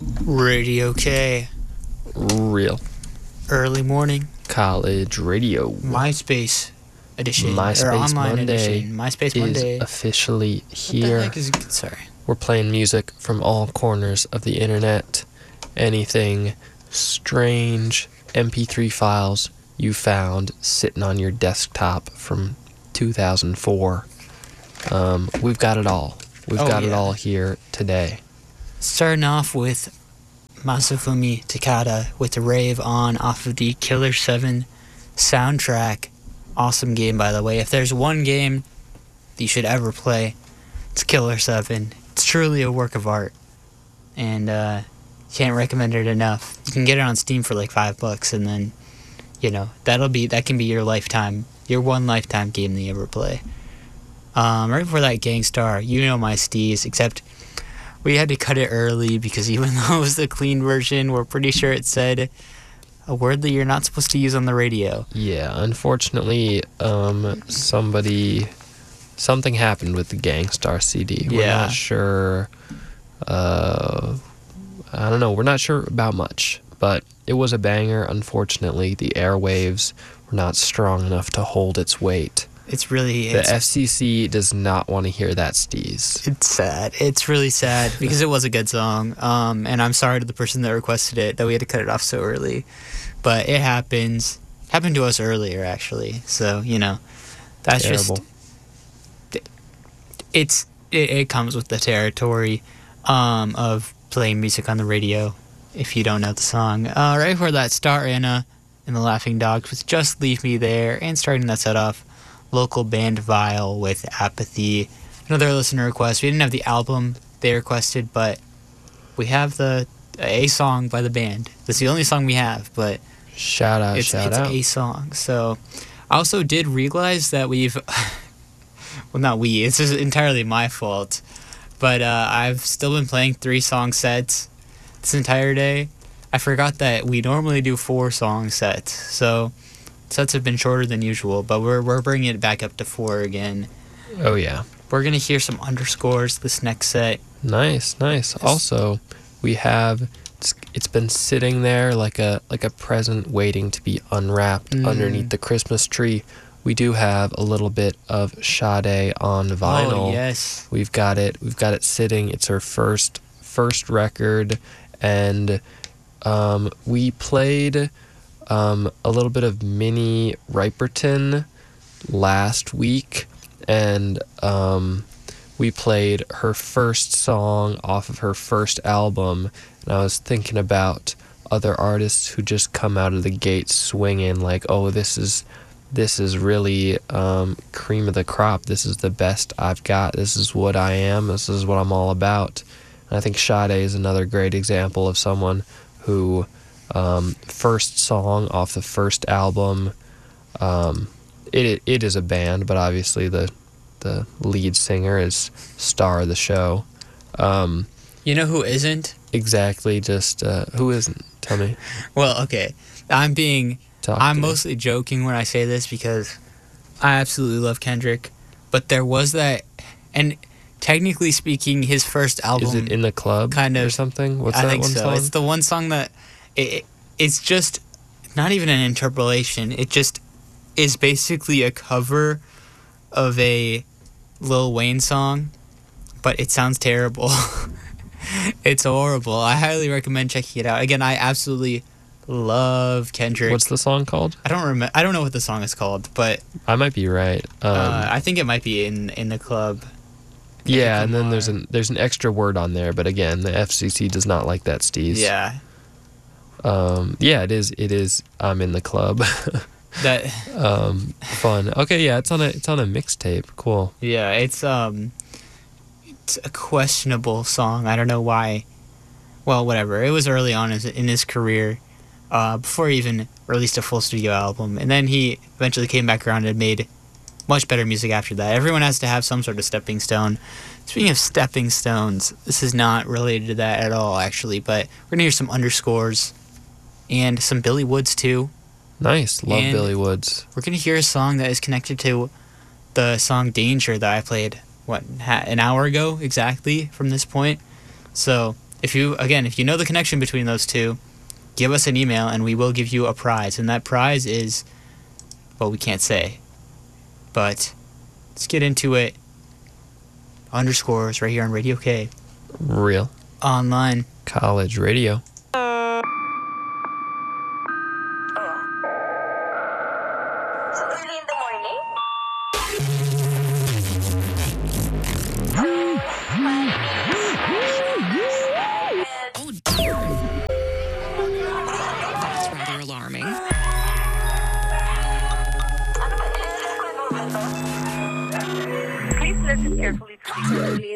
Radio K. Real Early morning. college radio. MySpace edition. MySpace or online Monday edition. MySpace is Monday. officially What the here. heck is... Sorry. We're playing music from all corners of the internet. Anything strange, MP3 files you found sitting on your desktop from 2004. We've got it all. We've got it all here today. Starting off with Masafumi Takada with the Rave On off of the Killer 7 soundtrack. Awesome game, by the way. If there's one game that you should ever play, it's Killer 7. It's truly a work of art. And can't recommend it enough. You can get it on Steam for like $5, and then, that can be your one lifetime game that you ever play. Right before that, Gangstar, You Know My Steez, except we had to cut it early because even though it was the clean version, we're pretty sure it said a word that you're not supposed to use on the radio. Yeah, unfortunately, something happened with the Gangstar CD. We're not sure, I don't know, we're not sure about much, but it was a banger. Unfortunately, the airwaves were not strong enough to hold its weight. The FCC does not want to hear that Steez. It's sad. It's really sad because it was a good song. And I'm sorry to the person that requested it that we had to cut it off so early. But it happens. Happened to us earlier, actually. So, that's terrible. It comes with the territory of playing music on the radio if you don't know the song. Right before that, Star Anna and the Laughing Dogs with Just Leave Me There. And starting that set off, local band Vile with Apathy. Another listener request. We didn't have the album they requested, but we have a song by the band. That's the only song we have, but shout out. It's a song. So I also did realize that we've well, not we, it's just entirely my fault, but I've still been playing 3-song sets this entire day. I forgot that we normally do 4-song sets, so sets have been shorter than usual, but we're bringing it back up to 4 again. Oh yeah. We're gonna hear some underscores this next set. Nice. Also, we have it's been sitting there like a present waiting to be unwrapped underneath the Christmas tree. We do have a little bit of Sade on vinyl. Oh yes. We've got it sitting. It's her first record, and we played a little bit of Minnie Riperton last week, and we played her first song off of her first album, and I was thinking about other artists who just come out of the gate swinging like, oh, this is really cream of the crop. This is the best I've got. This is what I am. This is what I'm all about. And I think Sade is another great example of someone who first song off the first album. It is a band, but obviously the lead singer is star of the show. You know who isn't? Exactly. Just who isn't? Tell me. Well, okay. I'm mostly joking when I say this because I absolutely love Kendrick, but there was that, and technically speaking, his first album. Is it In the Club? Kind of or something? What's I that think one so. song? It's the one song that it's just not even an interpolation. It just is basically a cover of a Lil Wayne song, but it sounds terrible. It's horrible. I highly recommend checking it out. Again, I absolutely love Kendrick. What's the song called? I don't remember. I don't know what the song is called, but I might be right. I think it might be in the club. Yeah, and then there's an extra word on there, but again, the FCC does not like that, Steez. Yeah. Yeah, it is. I'm in the club. That. Fun. Okay, yeah, it's on a mixtape. Cool. Yeah, it's a questionable song. I don't know why. Well, whatever. It was early on in his career, before he even released a full studio album, and then he eventually came back around and made much better music after that. Everyone has to have some sort of stepping stone. Speaking of stepping stones, this is not related to that at all, actually, but we're gonna hear some underscores and some Billy Woods too. Nice. Love Billy Woods. We're gonna hear a song that is connected to the song Danger that I played, an hour ago exactly from this point. So if you know the connection between those two, give us an email and we will give you a prize. And that prize is, well, we can't say. But let's get into it. Underscores right here on Radio K. Real Online. College Radio. Early in the morning? That's rather alarming. Please listen carefully to the